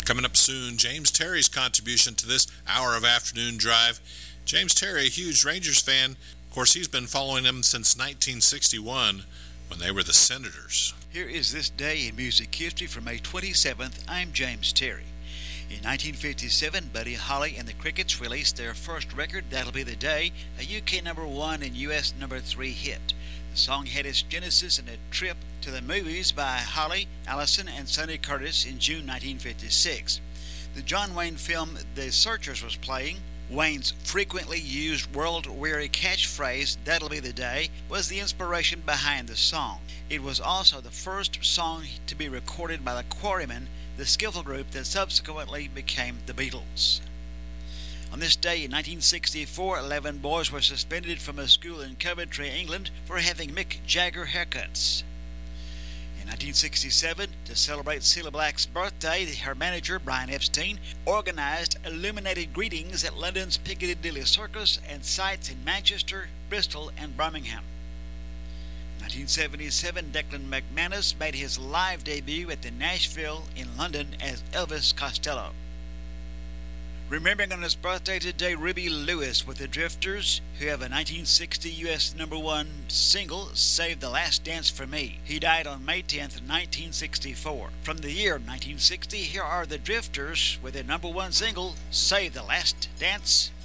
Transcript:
Coming up soon, James Terry's contribution to this hour of Afternoon Drive. James Terry, a huge Rangers fan. Of course, he's been following them since 1961 when they were the Senators. Here is this day in music history for May 27th. I'm James Terry. In 1957, Buddy Holly and the Crickets released their first record, That'll Be the Day, a UK number 1 and US number 3 hit. The song had its genesis in a trip to the movies by Holly, Allison, and Sonny Curtis in June 1956. The John Wayne film The Searchers was playing. Wayne's frequently used world-weary catchphrase, That'll Be the Day, was the inspiration behind the song. It was also the first song to be recorded by the Quarrymen, the skiffle group that subsequently became the Beatles. On this day in 1964, 11 boys were suspended from a school in Coventry, England, for having Mick Jagger haircuts. In 1967, to celebrate Cilla Black's birthday, her manager, Brian Epstein, organized illuminated greetings at London's Piccadilly Circus and sites in Manchester, Bristol, and Birmingham. In 1977, Declan McManus made his live debut at the Nashville in London as Elvis Costello. Remembering on his birthday today, Ruby Lewis with the Drifters, who have a 1960 U.S. number 1 single, Save the Last Dance for Me. He died on May 10th, 1964. From the year 1960, here are the Drifters with their number 1 single, Save the Last Dance